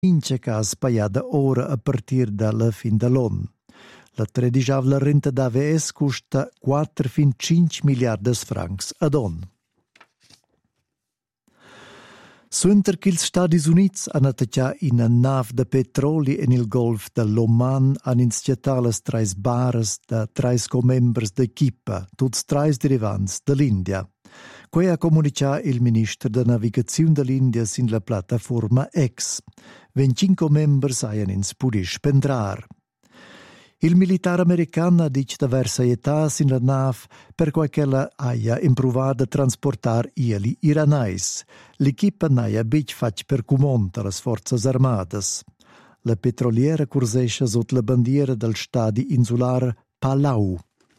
ince cas pagada ora a partir dalla fin dell'anno. La tredicavla renta d'AVS custa 4,5 miliardas francs ad anno. Suenter che gli Stati Uniti hanno attaccato una nave di petroli nel Golfo dell'Oman hanno iniziato le 3 barres da 3 co-membri d'equipa, tutti 3 derivanti dall'India. Qui ha comunicato il ministro della navigazione dell'India sin la piattaforma X. 25 membri hanno podido spendere. Il militare americano ha detto di aver saietato in la nave per qualche aia improvata a trasportare ieli iranais. L'equipa naia bic fac per comonta le forze armate. La petroliera cursesce sotto la bandiera del stato insulare Palau.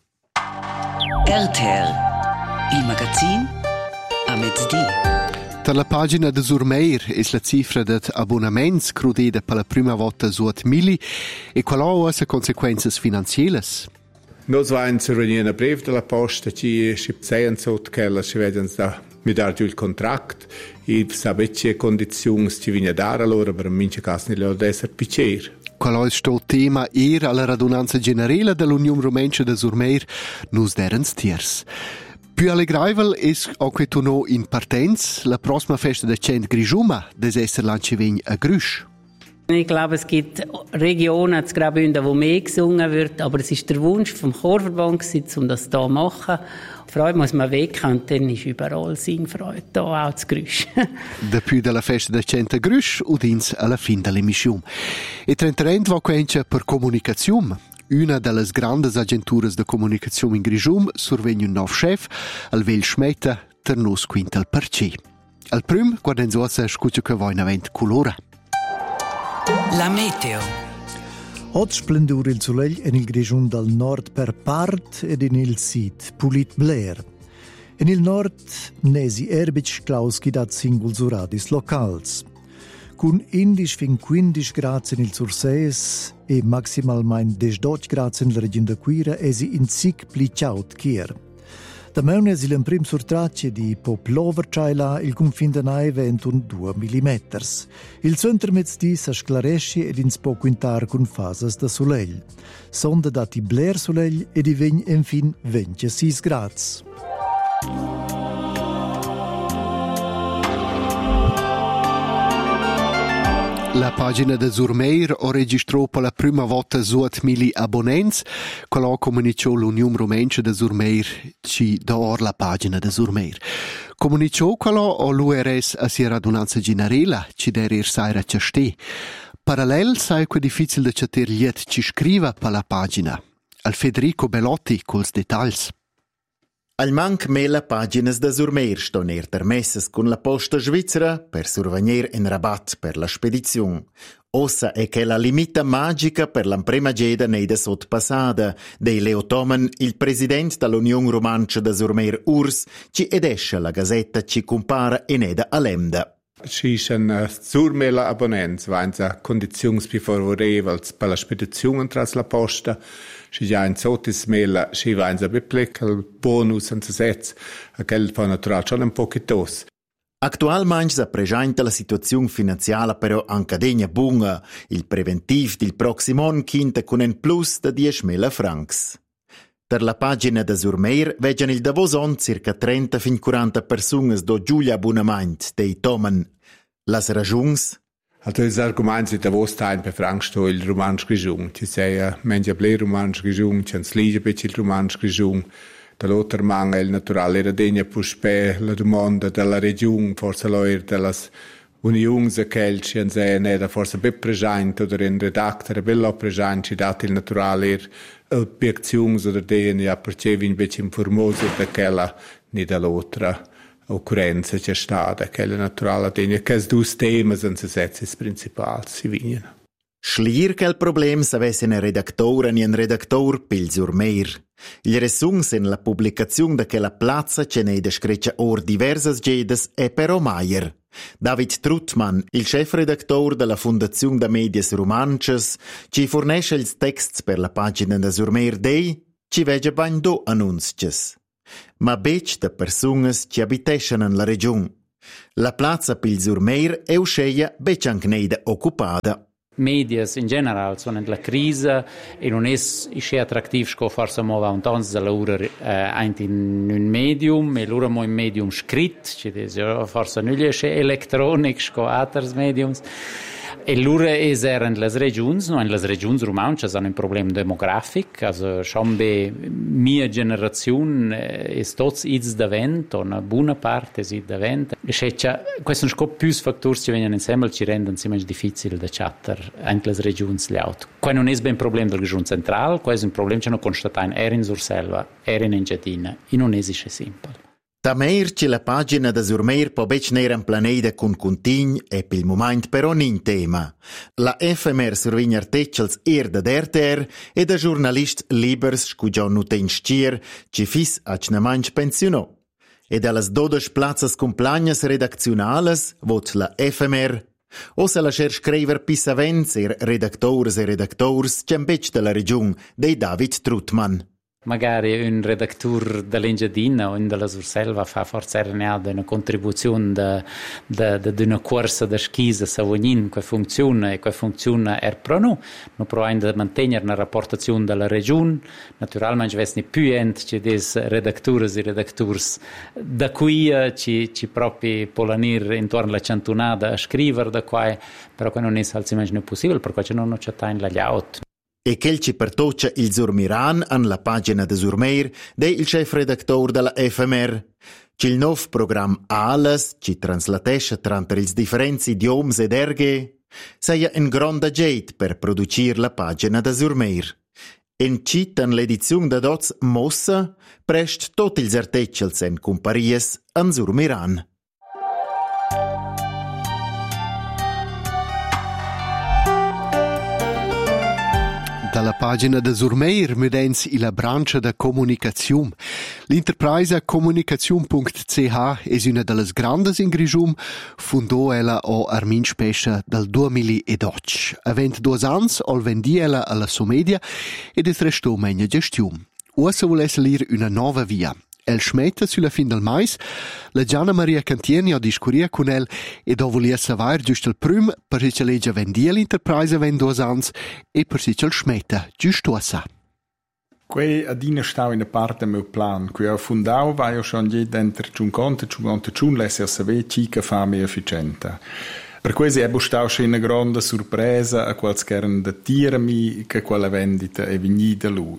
RTL, il magazine a mezzodì. Per la pagina de Surmeir è la cifra di abbonamenti crudida per la prima volta suot mili e quali sono le conseguenze finanziarie? Noi abbiamo survenuto un brief della posta che ci dice che ci vedono mi dare il contratto e sapere che condizioni ci vengono dare allora per in caso non deve essere piacere. Qual è il tema era alla radunanza generale dell'Unione Romancia de Surmeir nus derens tiers. Più allegraivel es anche tu no in partenza la prossima festa del Cent Grigiuma des essere l'Ancevegn a Grüsch. Ich glaube, es gibt Regionen zu Graubünden, wo mehr gesungen wird, aber es ist der Wunsch vom Chorverband, um das hier zu machen. Freude muss man weg und dann ist überall Singfreude, hier auch zu Grüsch. Depuis della festa del Cent Grüsch und ins alla fin dell'emissione. E 30 va quencha per comunicazione. Una delle grandi agenture di comunicazione in Grigium survegna un nuovo chef, al vel Schmetta, ter nos quintal perce. Al prim, guarden zosa scuccio che voi navent colora. La meteo. Oggi splendura il soleil in il Grigium dal nord per part ed in il sud, pulit bler. In il nord, nesi erbic clauschi dat singuls uradis locals. Con 11 fin 15 gradi in il Sursees e maximalmente 18 gradi nella regione de Quira esi in sic pliciaut chier. Da meun esi l'emprim surtracce di poplover traila il confin de naive entun 2 mm. Il centro mezzdi s'asclaresce ed ins po quintar con fasas da soleil. Sonda dati bler soleil ed i vegn enfin 26 gradi. La pagina de Surmeir ha registrato per la prima volta suot mili abbonenti, quello comunicò l'Unione Romancia de Surmeir ci da or la pagina de Surmeir. Comunicò quello all'URS a sia radunanza generale ci der saira ciastè. Parallel sai che difficile de chater liet ci scriva per la pagina. Al Federico Bellotti culs dettagli. Al manc mela paginas da Surmeir ston permessas con la posta svizzera per survenir in rabat per la spedizione. Ossa è che la limita magica per l'amprema geda neida sotpassada. Dei Leotomen, il presidente dell'Unione Romancia da Surmeir Urs, ci edesce la gazzetta ci compara in eda alemda. Ci sono surmela abbonenti, vanno condizioni più favorevoli per la spedizione tra la posta. Ci già in sotis mela, ci vanno a beplica il bonus in setz, a che fa naturale già un pochino. Actualmente si presenta la situazione finanziaria però anche degna buona. Il preventivo del prossimo anno quinta con un plus di 10.000 francs. Per la pagina da Surmeir vedono il Davoson circa 30-40 persone do giuglia abbonamento dei Tomen. Las ragions? Also das Argument ist der Wostheim bei Frankstoll il romansch Grigium. Die sagen, manche ble romansch Grigium, c'è un slige bisschen il romansch Grigium. Da l'altro mangel naturale era degna puspe la domanda della regione, forse l'oir dellas unions a quelci en se neda forse be present oder in redactere bello present ci dati il naturale obiezioni oder degna ja percevi invece informoso da quella ni dall'altra occurrenza c'è stata, quella naturale degna che es dus temas en se setzes principals si vignen. Schlier che il problem s'avesse un redattore ni un redaktor pil Surmeir. Il resungs in la pubblicazione da quella plazza ce ne descreccia or diversas gedes è però Maier. David Trutman, il chefredaktor della Fondazione da Medias Romanches, ci fornisce ils texts per la pagina da Surmeir Day, ci vege bain do annunzches. Ma bec de personas ci abiteschen in la regione. La plazza pil Surmeir è usceia becciancneida occupada. Medias in general sono nella crisi e non è attrattivo che forse muova un tanto da loro in un medium e loro mo in medium scritto, cioè forse non è elettronico con altri mediums. E loro erano le regioni, no? In le regioni romanche hanno un problema demografico, also schon bei mia generazione è tots iz davent, una buona parte si davent. E c'è questo sono più fattori che vengono insieme ci rendono sempre difficile da chatter anche le regioni le auto. Questo non è ben un problema del regione centrale, questo è un problema che non constatiamo in Surselva, in Engiadina, e non esiste semplice. Tameir che la pagina da Surmeir può becnere un planeta con contign e per il momento però nin tema. La FMR survegna articels da derter e da giornalist libers scugion nuten stier ci fis a cnemanch pensionò. E dalle 12 plazzas compagnas redaczionales vot la FMR o se la scriver pisavents redactores e redactors c'embec della regione dei David Trutman. Magari un redattore dell'Engiadina o della Surselva fa forse una contribuzione di una corsa da schisa Savognin che funziona è pro noi. Noi proviamo a mantenere una rapportazione della regione. Naturalmente ci sono più gente che des redattori e redaktori da qui ci proprio polanir intorno alla centunada a scrivere da qua, però non è alzimenti possibile perché non c'è la layout. E quel ci pertoccia il Surmiran an la pagina de Surmeir dei il chef redactor della FMR. Il nuovo programma ALES, ci translatesce tra ils differenti idiomi ed erghe, sia un grande agget per producir la pagina de Surmeir. En citan l'edizione da dots mossa, prest tot ils articels en comparies an Surmiran. Dalla pagina de Surmeir medens la brancia da comunicazione. L'interpresa comunicazione.ch è una delle grandes in Grigium, fundò ella o Armin Spescia dal 2012. Avent 2 anni, ol vendi ella alla Somedia ed es restò meglio gestione. Ora volesse lire una nuova via. El smetta sulla fin del mais, la Gianna Maria Cantieni ha discuria con el e do volia savoir giusto il prim per se legge vendia l'Enterprise 22 anni e per se il smetta giusto sa. Quei adina stau in parte meu plan, qui ho fundau vai ho schon je dentro 50 lesse a saber chica fa me efficiente. Per questo è stata una grande sorpresa a qualsevol da tirami che quella vendita è venuta lui.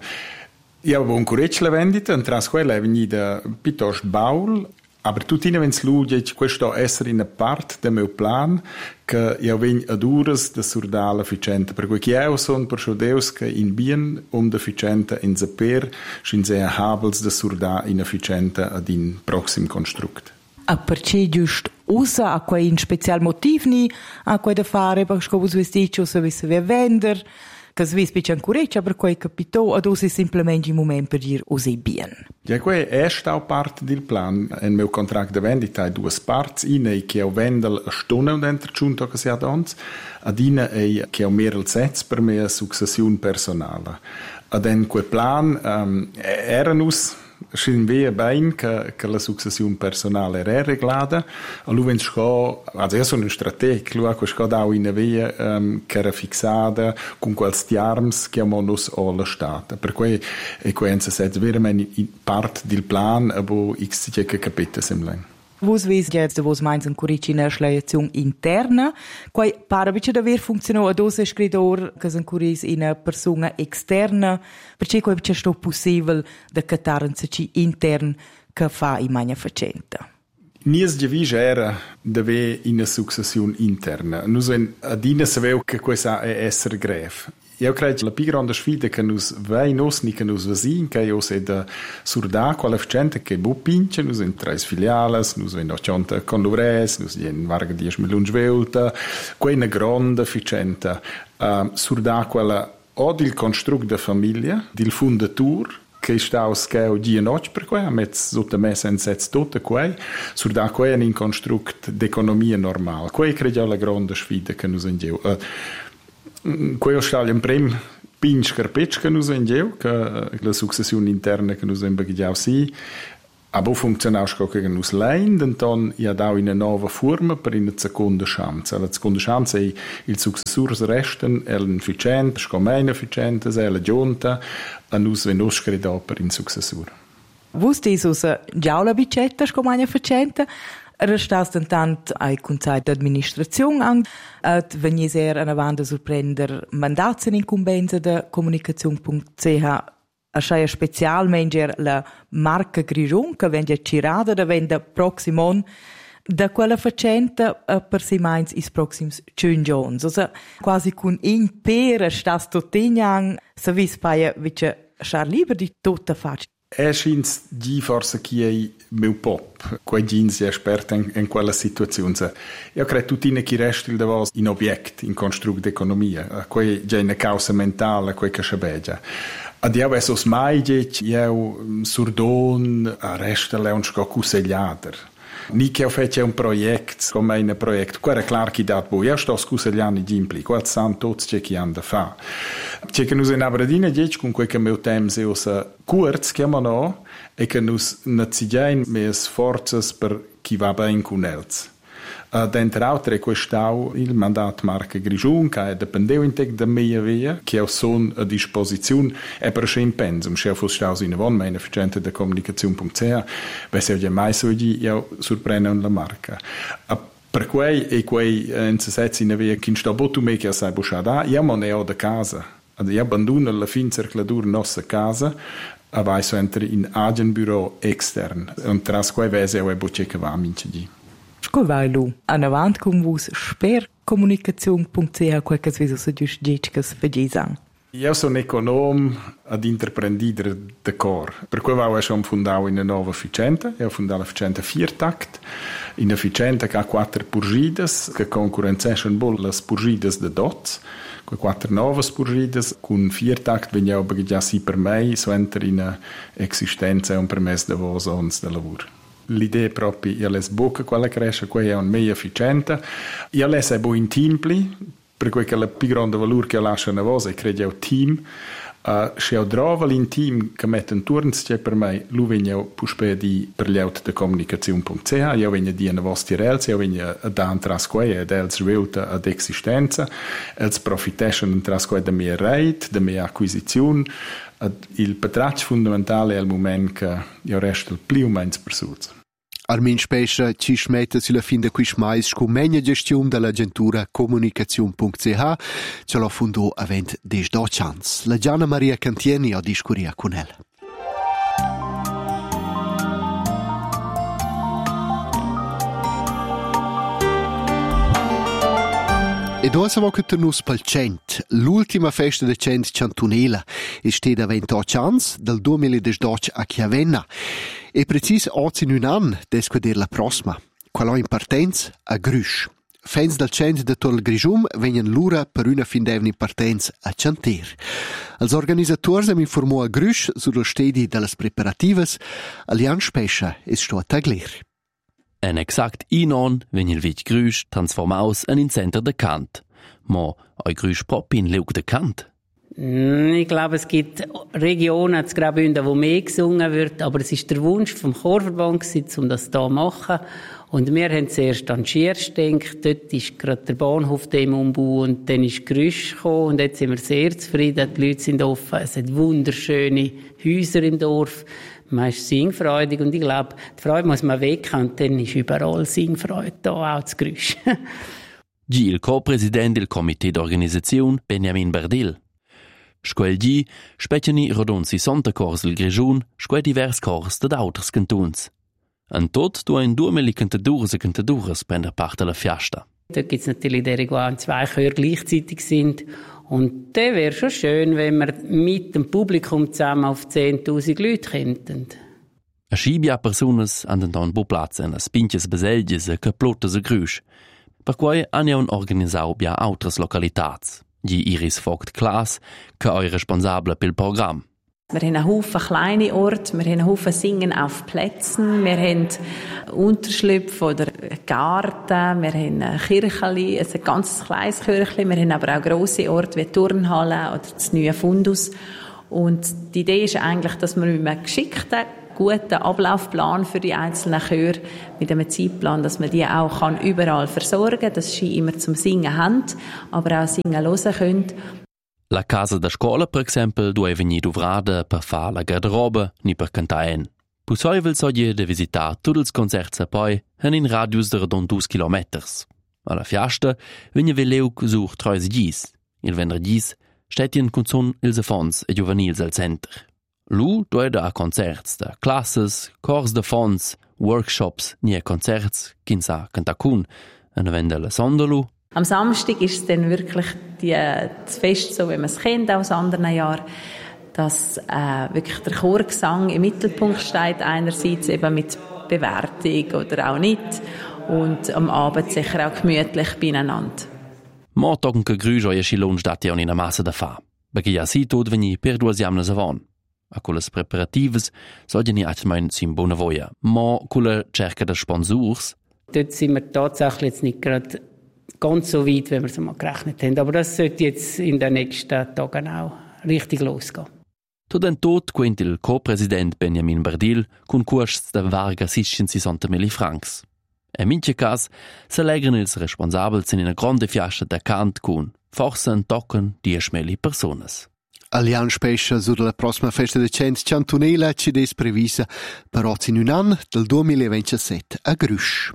Io avevo un coraggio la vendita, e tra quella è venuta piuttosto baul, aber tutti ne vens luce questo essere in parte del mio plan che io vengo ad uras da surdala efficiente, per cui io sono per deus che in bien efficiente in saper sin sehr habels da surda inefficiente ad in proxim construct. A perché giusto usa a quei in special motivni a quei da fare perché come vestito se vi vender che svis piccin cureccia per quei capitò ad usi semplicemente in momento per dire usi bien. Ja, quei è stau parte del plan. In meu contract de vendita hai 2 parti. Ina è che ho vendel a stunde dentro giunto che si ha dons, ad ina è che ho merel sets per me successione personale. Ad en quel plan eranus Schin via bein che la successione personale è reglata, a lui vens sco, also io sono un strateg, lui ha sco da in via che era fissata con quels arms che amonus alla stata. Per cui e quenza set veramente parte del plan, abo x che capite semlen. Vos vis jetzt vos meins un curicina schleiazione interna, quai para bitte da ver funzionò ad ose scridor che san curis in una persona externa, perché quai bitte sto possibile da catarnza ci intern che fa in magna facenta. Nies giavisce era deve in una successione interna. Nus adina saveu che questa è essere greve. Io credo che la più grande sfida che noi abbiamo, che noi vecini, che io sei da surda, quella gente che può pince, noi abbiamo 3 filiali, noi abbiamo 80 conlovres, noi abbiamo varga 10 milioni svelta, quella è una grande efficienza. Surda quella o del costrutto della famiglia, del fondatore, che sta a scao di notte per cui, met sotto me senza tutto qua, surda quella è un costrutto d'economia normale. Quella credo è la grande sfida che noi abbiamo. Quello sta in primo pinch carpetch che noi abbiamo, che la successione interna che noi abbiamo sì, Aber funziona auch gegen us lein, dann ja da in eine neue Form per in seconda chance. La seconda chance è il successors resten, un efficient, scomeina efficient, la giunta, a nus venos creda per in successor. Vus disus giaula bicetta scomeina efficient? Restas intant ai Consiglio d'Administrazione an, ad vegnis an avanda surprender mandats in incumbenza da comunicazione.ch a schaia specialmente la marca Grigiun che vende cirada da vende proximon da quella facenta per si mains is proxims 5 giorni. Also quasi con in pera stas totignan se vis paia vice schar lieber di tutta faccia. Scheint di forse chi è meu pop, quei jeans è esperto in quella situazione. Io credo tutti chi resta il davos in obiect, in construct d'economia, quei già in causa mentale, quei che sciabeggia. Ad io adesso smaidic, io surdon, a resta le un sco cusegliader. Ni che ho fatto un progetto, come un progetto, qua era chiaro che dat bo, io sto scusegliando gli impli, qua san tutti c'è chi hanno da fa. C'è che noi in Aberdeen dic con quel che meu tempo se usa kurz chiamano e che nus nazigain mes forzas per chi va bene con els. D'entre altre quest'au il mandat Marca Grigiun che è dependeu integ da mia via che ho son a disposizione e per schem pensum che fos staus in avon meine efficiente da comunicazione.ch ve se già mai so di io surprendon la marca per quei e quei in se setzi in via kin sta botu me che sai bushada io moneo da casa ad io abbandono la fin circoladur nostra casa a vai so entri in agenbureau extern und tras quei vese o e boche che va minci di vai lu. An avant cum vus spercomunicazione.ch qualches viso se gius gicicas fagisan. Io sono econom ad intraprendere de cor. Per cui ho schon fondau in una nuova efficiente. Io ho fondato l'efficiente Viertakt. In efficiente che ha 4 purgides che concorrenzescono bol le purgides de dots. Con 4 nuove purgides. Con Viertakt vengono già sì per me so entra in esistenza e un permesso de vos ons de lavoro. L'idea proprio io les bocca quella cresce qua è un meglio efficiente io les è bo in teampli per cui che la più grande valore che lascia una voce credo è team se ho trovato in team che mette un turno c'è per me lui viene puspe di per gli auto di comunicazione.ch io vengo di una vostra relze io vengo da un trasquai ed els rivelta ad existenza els profitation trasquai da mia rate da mia acquisizione il patraccio fondamentale è il momento che io resto il più o meno persuso. Armin Spescia ci smette sulla fin de quis mais con meglio gestione dell'agentura comunicazione.ch ce l'ho fondato avent des 12 anni. La Gianna Maria Cantieni ha discuria con ella. E dopo siamo tornati pel Cent. L'ultima festa del Cent Ciantunela è stata a 28 anni, dal 2012 a Chiavenna. E precis 81 anni, desquader la prossima. Quella in partenza a Grüsch. Fans del Cent de Tol Grigium vengono l'ura per una fin d'evni partenza a Cianter. Els organizzatori hanno informato a Grüsch sullo stadi delle preparative. Alian Spescia è stato a Tagler. En exakt un an vegn il vich Grüsch transformaus en in Center de Kant. Ma oi Grüsch propi in Leuk de Kant? Ich glaube, es gibt Regionen, wo mehr gesungen wird, aber es ist der Wunsch vom Chorverband, um das hier zu machen. Und wir haben zuerst an Schierz gedacht, dort ist gerade der Bahnhof im Umbau und dann ist Grüsch gekommen und jetzt sind wir sehr zufrieden, die Leute sind offen, es hat wunderschöne Häuser im Dorf. Man ist singfreudig und ich glaube, die Freude muss man weg und dann ist überall Singfreude da, auch das Grüsch. Gi il co-president del Comité d'Organisation, Benjamin Bardil. Squel gi specciani rodon 60 cors del Grigiun, squel divers cors de d'autres cantons. En tot du ein 2.000 cantadures e cantadures prender parte alla fiesta. Da gibt es natürlich die, wo 2 Chöre gleichzeitig sind. Und das wäre schon schön, wenn wir mit dem Publikum zusammen auf 10.000 Leute könnten. A scibia personas anden dann bo Platz en as pinches beselges e caplottes e Grüsch. Per quai han organisau bia autres localitats. Gi Iris Vogt Klaas, che oi responsable pel Programm. Wir haben einen Haufen kleine Orte, wir haben einen Haufen Singen auf Plätzen, wir haben Unterschlupf oder Garten, wir haben ein Kirchli, ein ganz kleines Kirchli, wir haben aber auch grosse Orte wie Turnhalle oder das neue Fundus. Und die Idee ist eigentlich, dass wir mit einem geschickten guten Ablaufplan für die einzelnen Chöre mit einem Zeitplan, dass man die auch überall versorgen kann, dass sie immer zum Singen haben, aber auch singen hören können. La casa da scola, per exempel, due venir uvrada per far la garderoba ni per cantar en. Possibel soglie de visitar tutti els concerts a poi in radius de rodon 2 kilometers. Alla fiasta vegna veleu sur 3 gis. Il vendredis stetien cunzun ils affons e giovanils al center. Lu doida a concerts da classes, cors de fons, workshops, nie concerts, kinsa cantakun, en venda la sondalu. Am Samstag ist es dann wirklich das Fest, so wie man es kennt aus anderen Jahren, dass wirklich der Chorgesang im Mittelpunkt steht, einerseits eben mit Bewertung oder auch nicht, und am Abend sicher auch gemütlich beieinander. Mortogen che grüjo e schilon station in a massa da fa, perché ja si tot veni per 2 jamnas avon. A quelles preparatives sollten ja atmein sim bona voia, ma quelle cerca de sponsors. Dort sind wir tatsächlich jetzt nicht gerade ganz so weit, wie wir es mal gerechnet haben. Aber das sollte jetzt in den nächsten Tagen auch richtig losgehen. Tot en tot quint il co-president Benjamin Bardil cun costs de varga 660.000 francs. In minche cas se legren ils responsabels in una grande fiasta da cant cun forse en tocken 10.000 personas. Alian spescia sur la prossima festa de Cent Ciantunela ci des previsa per oz in un an del 2027 a Grüsch.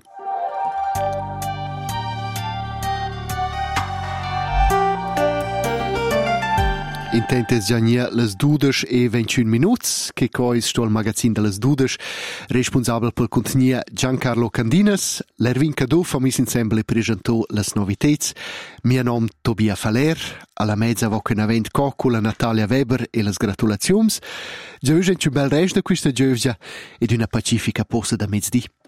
Intentes giania les 12:21 che cois sto al magazin de les 12 responsabel pel contenia Giancarlo Candinas, l'Ervin Cadò famis ensemble presentò les novitets, mia nom Tobia Faler, alla mezza voca in avent cocula Natalia Weber e les gratulazions, già un bel rest de questa giovja ed una pacifica posa da mezzdi.